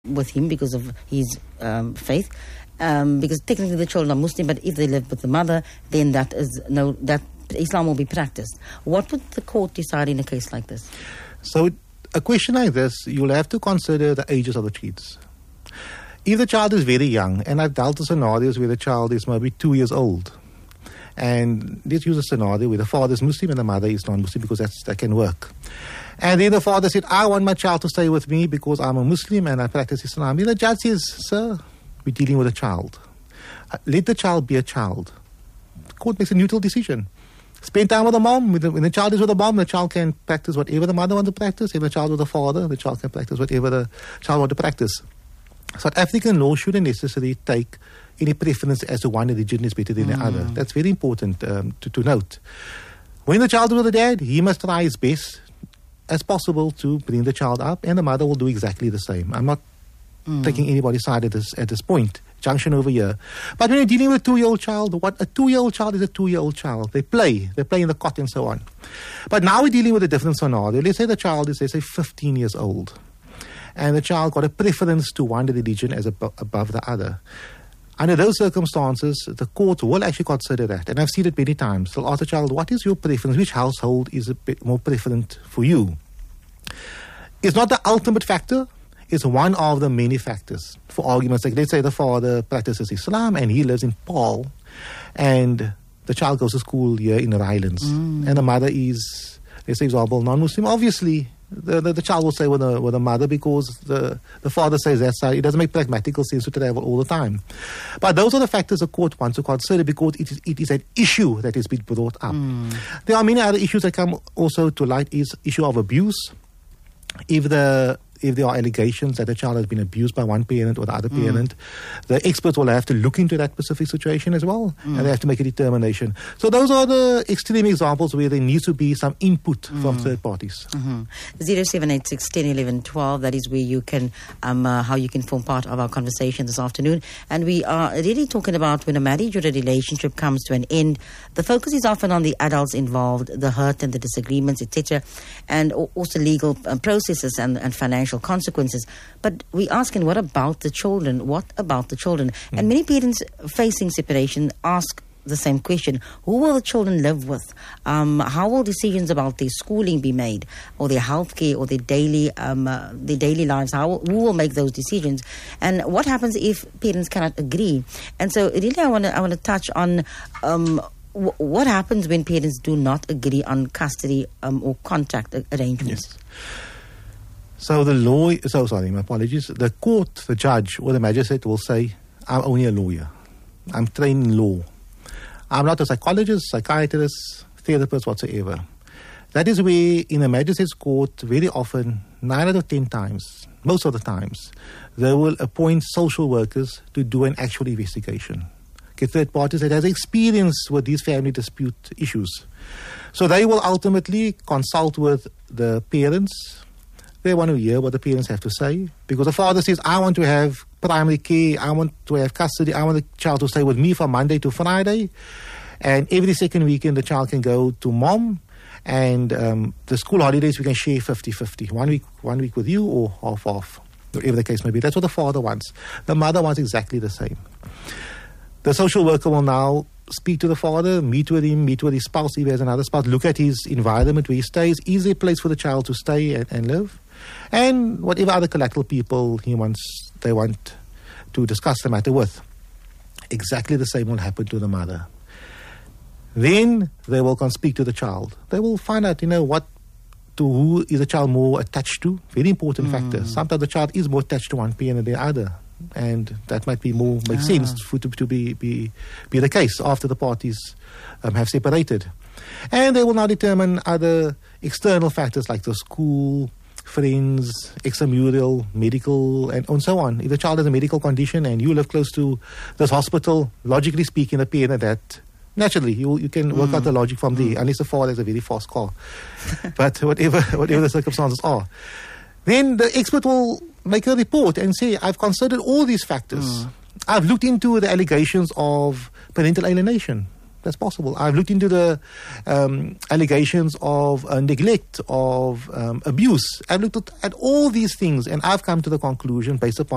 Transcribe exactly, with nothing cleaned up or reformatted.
with him because of his um, faith. Um, because technically the children are Muslim, but if they live with the mother, then that is no that Islam will be practiced. What would the court decide in a case like this? So, a question like this, you'll have to consider the ages of the kids. If the child is very young, and I've dealt with scenarios where the child is maybe two years old, and let's use a scenario where the father is Muslim and the mother is non-Muslim, because that's, that can work. And then the father said, I want my child to stay with me because I'm a Muslim and I practice Islam. Then the judge says, sir, we're dealing with a child. Let the child be a child. The court makes a neutral decision. Spend time with the mom. When the child is with the mom, the child can practice whatever the mother wants to practice. If the child with the father, the child can practice whatever the child wants to practice. South African law shouldn't necessarily take any preference as to one religion is better than mm. the other. That's very important um, to, to note. When the child is with the dad, he must try his best as possible to bring the child up, and the mother will do exactly the same. I'm not mm. taking anybody's side at this at this point. Junction over here. But when you're dealing with a two-year-old child, what a two-year-old child is a two-year-old child. They play. They play in the cot and so on. But now we're dealing with a different scenario. Let's say the child is, let's say, fifteen years old. And the child got a preference to one religion as ab- above the other. Under those circumstances, the court will actually consider that. And I've seen it many times. They'll ask the child, what is your preference? Which household is a bit more preferent for you? It's not the ultimate factor. It's one of the many factors. For argument's sake, let's say the father practices Islam and he lives in Paul, and the child goes to school here in the Highlands, mm. and the mother is, let's say, example, non-Muslim. Obviously, the, the, the child will stay with the, with the mother because the, the father says that side. It doesn't make pragmatical sense to travel all the time. But those are the factors the court wants to consider because it is, it is an issue that has been brought up. Mm. There are many other issues that come also to light. Is issue of abuse. If the If there are allegations that the child has been abused by one parent or the other mm. parent, the experts will have to look into that specific situation as well, mm. and they have to make a determination. So those are the extreme examples where there needs to be some input mm. from third parties. Mm-hmm. zero seven eight six, one zero one one, one two, that is where you can, um, uh, how you can form part of our conversation this afternoon. And we are really talking about when a marriage or a relationship comes to an end, the focus is often on the adults involved, the hurt and the disagreements, et cetera, and also legal um, processes and, and financial consequences. But we asking, what about the children? What about the children? Mm. And many parents facing separation ask the same question. Who will the children live with? Um, how will decisions about their schooling be made, or their healthcare, or their daily um, uh, their daily lives? How who will make those decisions? And what happens if parents cannot agree? And so, really, I want to I want to touch on um, w- what happens when parents do not agree on custody um, or contract arrangements. Yes. So the law, so sorry, my apologies. The court, the judge, or the magistrate will say, I'm only a lawyer. I'm trained in law. I'm not a psychologist, psychiatrist, therapist, whatsoever. That is where, in a magistrate's court, very often, nine out of ten times, most of the times, they will appoint social workers to do an actual investigation. Get third parties that has experience with these family dispute issues. So they will ultimately consult with the parents. They want to hear what the parents have to say. Because the father says, I want to have primary care, I want to have custody, I want the child to stay with me from Monday to Friday. And every second weekend, the child can go to mom. And um, the school holidays, we can share fifty-fifty. One week one week with you or half-half, whatever the case may be. That's what the father wants. The mother wants exactly the same. The social worker will now speak to the father, meet with him, meet with his spouse if he has another spouse, look at his environment where he stays. Is there a place for the child to stay and, and live? And whatever other collateral people he wants, they want to discuss the matter with. Exactly the same will happen to the mother. Then they will come speak to the child. They will find out, you know, what to who is the child more attached to. Very important mm. factor. Sometimes the child is more attached to one parent than the other. And that might be more, make ah. sense for to, to be, be be the case after the parties um, have separated. And they will now determine other external factors like the school, friends, extramural, medical, and, and so on. If the child has a medical condition and you live close to this hospital, logically speaking, the parent that naturally you you can work mm. out the logic from mm. there, unless the father has a very fast car. But whatever whatever the circumstances are, then the expert will make a report and say, I've considered all these factors. Mm. I've looked into the allegations of parental alienation. That's possible. I've looked into the um, allegations of uh, neglect, of um, abuse. I've looked at, at all these things, and I've come to the conclusion, based upon